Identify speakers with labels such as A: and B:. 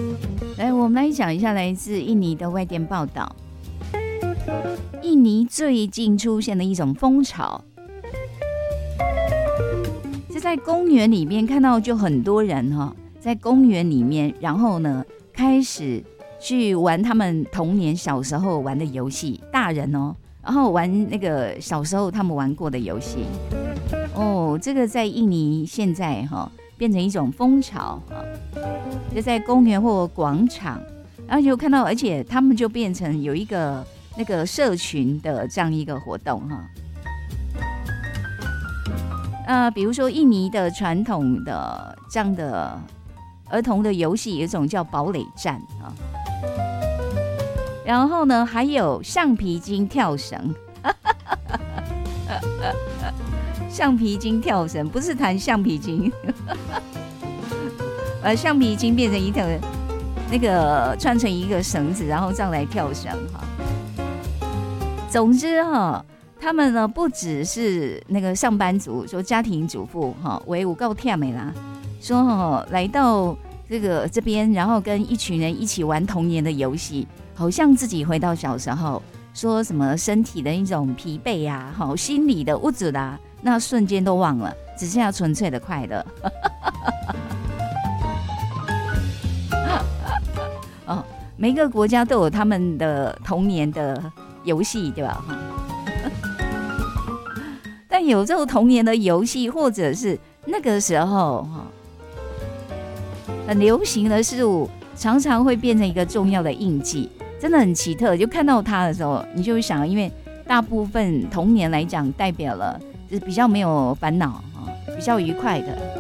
A: 来，我们来讲一下来自印尼的外电报道。印尼最近出现了一种风潮，是在公园里面看到，就很多人在公园里面，然后呢开始去玩他们童年小时候玩的游戏，大人然后玩那个小时候他们玩过的游戏。这个在印尼现在变成一种风潮就在公园或广场，然后就看到，而且他们就变成有一个那个社群的这样一个活动比如说印尼的传统的这样的儿童的游戏，有一种叫堡垒战然后呢还有橡皮筋跳绳橡皮筋跳绳不是弹橡皮筋橡皮筋变成一条那个串成一个绳子，然后这样来跳绳总之他们呢不只是那个上班族，说家庭主妇为有够忝的啦，说来到这边，然后跟一群人一起玩童年的游戏，好像自己回到小时候，说什么身体的一种疲惫啊，心理的物质啊，那瞬间都忘了，只剩下纯粹的快乐。每个国家都有他们的童年的游戏，对吧？但有这种童年的游戏，或者是那个时候很流行的事物，常常会变成一个重要的印记，真的很奇特。就看到它的时候，你就会想，因为大部分童年来讲，代表了就是比较没有烦恼比较愉快的。